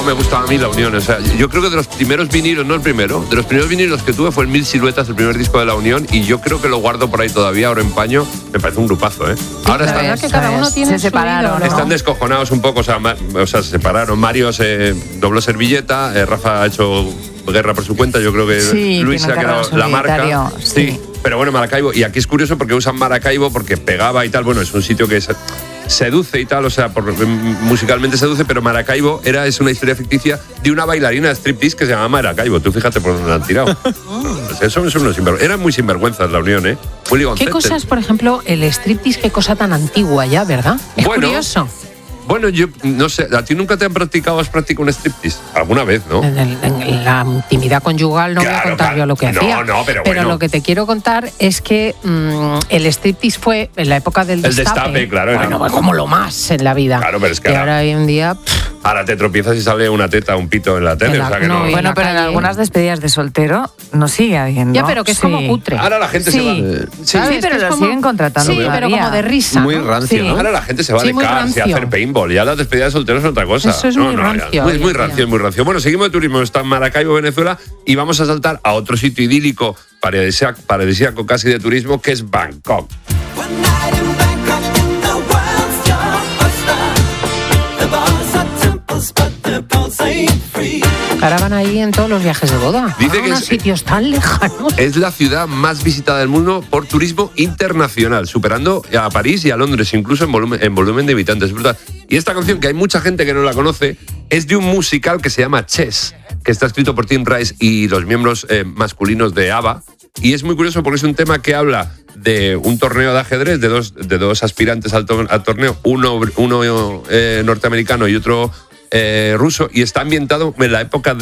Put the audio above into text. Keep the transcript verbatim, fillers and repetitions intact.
cómo me gustaba a mí La Unión. O sea, yo creo que de los primeros vinilos, no el primero, de los primeros vinilos que tuve fue el Mil Siluetas, el primer disco de La Unión, y yo creo que lo guardo por ahí todavía, ahora en paño. Me parece un grupazo, ¿eh? Ahora la verdad están, que cada uno tiene se su separaron, ídolo, ¿no? están descojonados un poco, o sea, ma- o sea se separaron. Mario se dobló servilleta, eh, Rafa ha hecho guerra por su cuenta, yo creo que Sí, Luis tiene se ha un quedado cargo la marca. solitario, Sí. sí. Pero bueno, Maracaibo, y aquí es curioso porque usan Maracaibo porque pegaba y tal, bueno, es un sitio que es, seduce y tal, o sea, por, musicalmente seduce, pero Maracaibo era, es una historia ficticia de una bailarina de striptease que se llama Maracaibo. Tú fíjate por dónde la han tirado. Eso es unos sinvergüenzas. Eran muy sinvergüenzas La Unión, ¿eh? Muy ¿Qué ligoncetes. cosas, por ejemplo, el striptease, qué cosa tan antigua ya, ¿verdad? Es Bueno, curioso. Bueno, yo no sé, ¿a ti nunca te han practicado, has practicado un striptease? Alguna vez, ¿no? En, el- en la intimidad conyugal no voy a Claro, contar claro. yo lo que No, hacía. no, pero bueno. lo que te quiero contar es que mmm, el striptease fue en la época del El destape. destape, claro, era- Bueno, como lo más en la vida. Claro, pero es que y ahora- ahora hoy en día, pff, Ahora te tropiezas y sale una teta, un pito en la tele. En la- o sea que no, no. y- Bueno, la pero en calle. algunas despedidas de soltero no sigue habiendo. ya, pero que es Sí. como cutre. Ahora la gente Sí. se va. eh, sí. ¿Sabes? Sí, pero Que es lo como- siguen contratando Sí, pero todavía. como de risa. Muy ¿no? rancio, Sí. ¿no? Ahora la gente se va Sí, de muy cars y a rancio. hacer paintball. Ya las despedidas de solteros son otra cosa. Eso es No, muy no, ya. rancio Muy, hoy muy en día. rancio, muy rancio. Bueno, seguimos de turismo. Está en Maracaibo, Venezuela, y vamos a saltar a otro sitio idílico, paradisíaco, paradisíaco casi de turismo, que es Bangkok. One night in Bangkok and the world's your oyster. The bars are temples, but the pulse ain't free. Ahora van ahí en todos los viajes de boda. Dice a que unos es- sitios tan lejanos. Es la ciudad más visitada del mundo por turismo internacional, superando a París y a Londres, incluso en volumen, en volumen de habitantes. Es brutal. Y esta canción, que hay mucha gente que no la conoce, es de un musical que se llama Chess, que está escrito por Tim Rice y los miembros eh, masculinos de ABBA. Y es muy curioso porque es un tema que habla de un torneo de ajedrez, de dos, de dos aspirantes al, to- al torneo, uno, uno eh, norteamericano y otro eh, ruso, y está ambientado en la época de